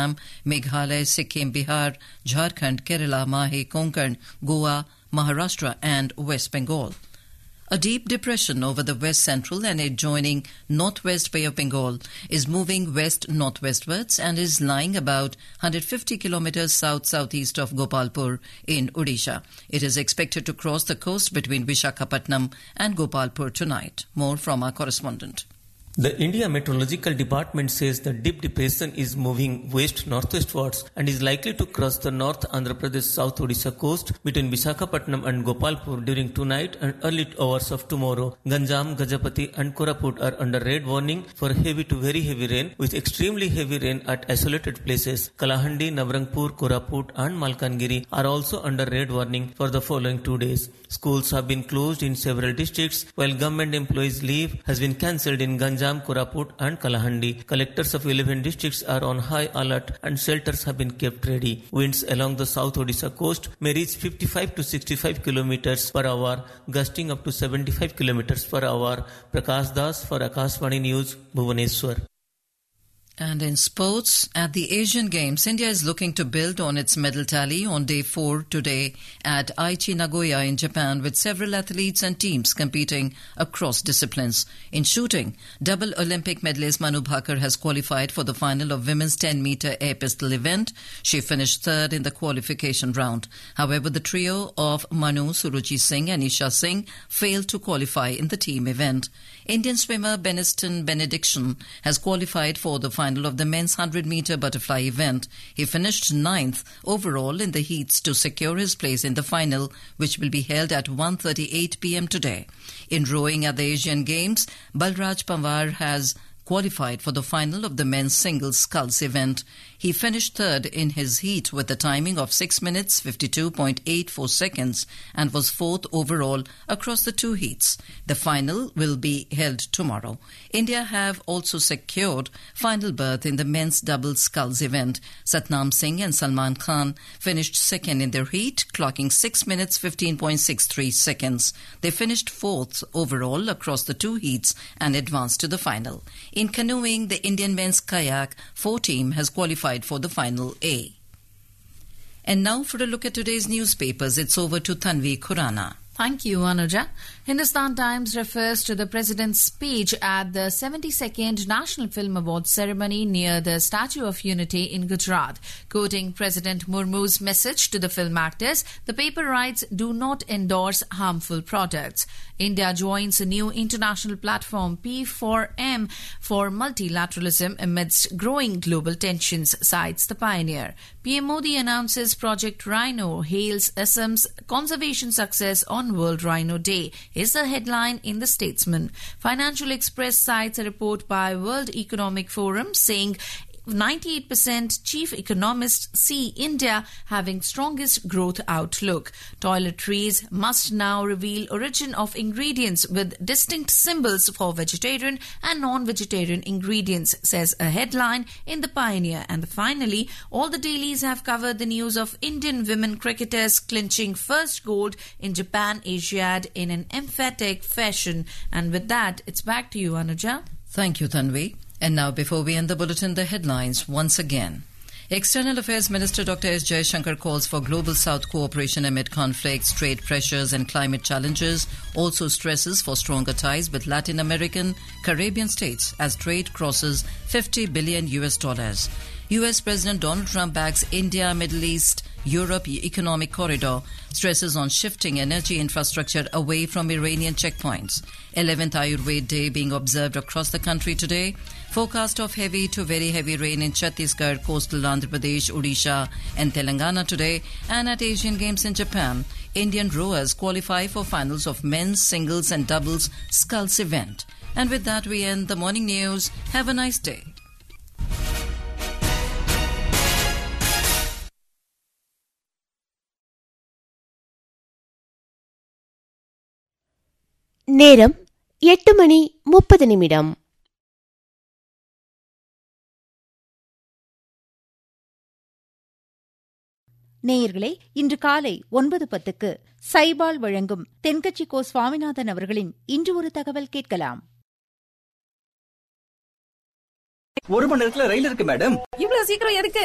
Assam, Meghalaya, Sikkim, Bihar, Jharkhand, Kerala, Mahe, Konkan, Goa, Maharashtra and West Bengal. A deep depression over the west central and adjoining northwest Bay of Bengal is moving west-northwestwards and is lying about 150 kilometers south-southeast of Gopalpur in Odisha. It is expected to cross the coast between Visakhapatnam and Gopalpur tonight. More from our correspondent. The India Meteorological Department says the deep depression is moving west-northwestwards and is likely to cross the North Andhra Pradesh South Odisha coast between Visakhapatnam and Gopalpur during tonight and early hours of tomorrow. Ganjam, Gajapati and Koraput are under red warning for heavy to very heavy rain with extremely heavy rain at isolated places. Kalahandi, Navrangpur, Koraput and Malkangiri are also under red warning for the following 2 days. Schools have been closed in several districts while government employees' leave has been cancelled in Ganjam, Koraput and Kalahandi. Collectors of 11 districts are on high alert and shelters have been kept ready. Winds along the South Odisha coast may reach 55 to 65 kilometers per hour, gusting up to 75 kilometers per hour. Prakash Das for Akashvani News, Bhubaneswar. And in sports, at the Asian Games, India is looking to build on its medal tally on day 4 today at Aichi Nagoya in Japan with several athletes and teams competing across disciplines. In shooting, double Olympic medalist Manu Bhaker has qualified for the final of women's 10-meter air pistol event. She finished third in the qualification round. However, the trio of Manu, Suruchi Singh and Isha Singh failed to qualify in the team event. Indian swimmer Beniston Benediction has qualified for the final of the men's 100-meter butterfly event. He finished 9th overall in the heats to secure his place in the final, which will be held at 1:38 p.m. today. In rowing at the Asian Games, Balraj Pawar has qualified for the final of the men's singles sculls event. He finished third in his heat with a timing of 6 minutes 52.84 seconds and was fourth overall across the 2 heats. The final will be held tomorrow. India have also secured final berth in the men's double sculls event. Satnam Singh and Salman Khan finished second in their heat, clocking 6 minutes 15.63 seconds. They finished fourth overall across the 2 heats and advanced to the final. In canoeing, the Indian men's kayak 4 team has qualified for the final A. And now for a look at today's newspapers, it's over to Tanvi Khurana. Thank you, Anuja. Hindustan Times refers to the President's speech at the 72nd National Film Awards ceremony near the Statue of Unity in Gujarat. Quoting President Murmu's message to the film actors, the paper writes, "Do not endorse harmful products." India joins a new international platform, P4M, for multilateralism amidst growing global tensions, cites the pioneer. PM Modi announces Project Rhino, hails Assam's conservation success on World Rhino Day, is the headline in The Statesman. Financial Express cites a report by World Economic Forum saying 98% chief economists see India having strongest growth outlook. Toiletries must now reveal origin of ingredients with distinct symbols for vegetarian and non-vegetarian ingredients, says a headline in The Pioneer. And finally, all the dailies have covered the news of Indian women cricketers clinching first gold in Japan Asiad in an emphatic fashion. And with that, it's back to you, Anuja. Thank you, Tanvi. And now, before we end the bulletin, the headlines once again. External Affairs Minister Dr. S. Jaishankar calls for Global South cooperation amid conflicts, trade pressures and climate challenges. Also stresses for stronger ties with Latin American, Caribbean states as trade crosses $50 billion. U.S. President Donald Trump backs India, Middle East, Europe economic corridor, stresses on shifting energy infrastructure away from Iranian checkpoints. 11th Ayurveda Day being observed across the country today. Forecast of heavy to very heavy rain in Chhattisgarh, coastal Andhra Pradesh, Odisha and Telangana today. And at Asian Games in Japan, Indian rowers qualify for finals of men's singles and doubles sculls event. And with that, we end the morning news. Have a nice day. நேரம் 8:30. நேயர்களே, இன்று காலை 9:10 சைபால் வழங்கும் தென்கட்சி கோ சுவாமிநாதன் அவர்களின் இன்று ஒரு தகவல் கேட்கலாம். 1 மணி நேரத்துல ரயில் இருக்கு மேடம். இவ்வளவு சீக்கிரம் எதுக்கு?